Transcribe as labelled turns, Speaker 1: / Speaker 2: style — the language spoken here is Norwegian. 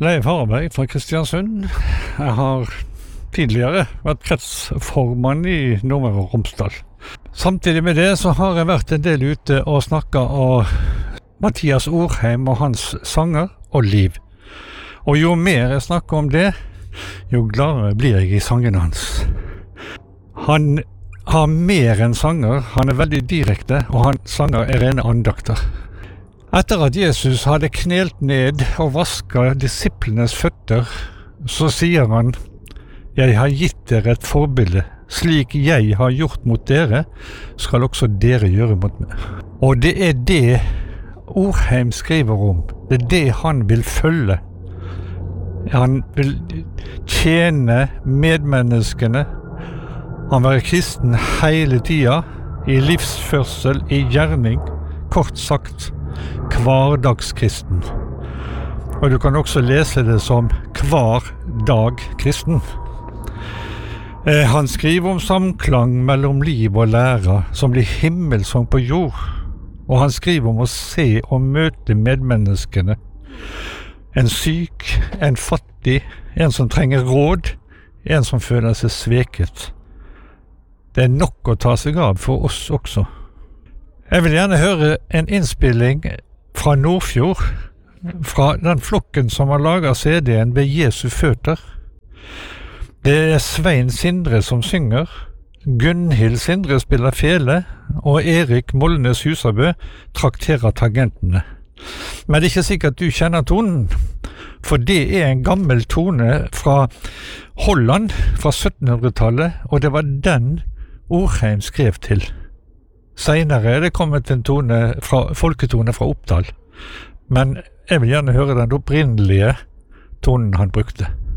Speaker 1: Leif Harberg fra Kristiansund. Jeg har tidligere vært kretsformann i Nordmøre og Romsdal. Samtidig med det så har jeg vært en del ute og snakket av Mathias Orheim og hans sanger og liv. Og jo mer jeg snakker om det, jo gladere blir jeg i sangene hans. Han har mer enn sanger, han er veldig direkte, og hans sanger er rene andakter. Etter at Jesus hadde knelt ned og vasket disiplenes føtter, så sier han: «Jeg har gitt dere et forbilde. Slik jeg har gjort mot dere, skal også dere gjøre mot meg.» Og det er det Orheim skriver om. Det er det han vil følge. Han vil tjene medmenneskene. Han vil være kristen hele tida, i livsførsel, i gjerning, kort sagt hverdagskristen. Og du kan også lese det som hver dag kristen. Han skriver om samklang mellom liv og lære, som blir himmelsang på jord. Og han skriver om å se og møte medmenneskene. En syk, en fattig, en som trenger råd, en som føler seg sveket. Det er nok å ta seg av for oss også. Jeg vil gjerne høre en innspilling fra Nordfjord, fra den flokken som har laget CD-en ved Jesu føtter. Det er Svein Sindre som synger, Gunnhild Sindre spiller fele, og Erik Molnes Husabø trakterer tangentene. Men det er ikke sikkert du kjenner tonen, for det er en gammel tone fra Holland fra 1700-tallet, og det var den Orheim skrev til. Senere er det kommet en folketone fra Oppdal, men jeg vil gjerne høre den opprinnelige tonen han brukte.